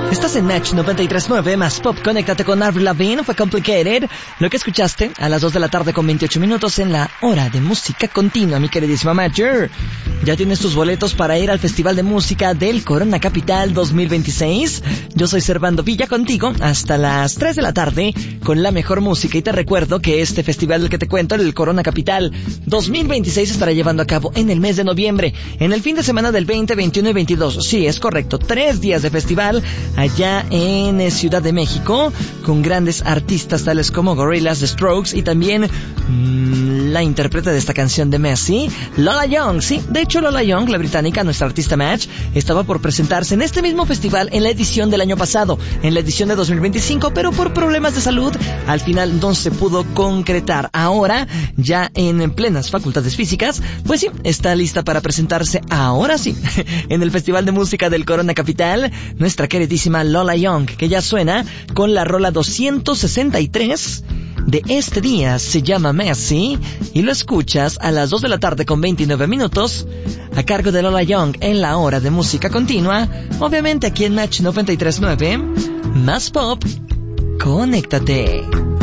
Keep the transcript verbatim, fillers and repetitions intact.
Estás en Match noventa y tres punto nueve más Pop. Conéctate con Avril Lavigne, fue Complicated. Lo que escuchaste a las dos de la tarde con veintiocho minutos en la hora de música continua, mi queridísima Matcher. ¿Ya tienes tus boletos para ir al Festival de Música del Corona Capital dos mil veintiséis? Yo soy Servando Villa contigo hasta las tres de la tarde con la mejor música. Y te recuerdo que este festival del que te cuento, el Corona Capital dos mil veintiséis, estará llevando a cabo en el mes de noviembre, en el fin de semana del veinte, veintiuno y veintidós. Sí, es correcto, tres días de festival allá en Ciudad de México, con grandes artistas tales como Gorillaz, The Strokes y también mmm, la intérprete de esta canción de Messi, Lola Young. Sí, de hecho Lola Young, la británica, nuestra artista Match, estaba por presentarse en este mismo festival en la edición del año pasado, en la edición de dos mil veinticinco, pero por problemas de salud al final no se pudo concretar. Ahora, ya en plenas facultades físicas, pues sí, está lista para presentarse ahora sí, en el Festival de Música del Corona Capital, nuestra queridísima Lola Young, que ya suena con la rola doscientos sesenta y tres de este día, se llama Messi, y lo escuchas a las dos de la tarde con veintinueve minutos, a cargo de Lola Young en la hora de música continua, obviamente aquí en Match noventa y tres punto nueve, más Pop, conéctate.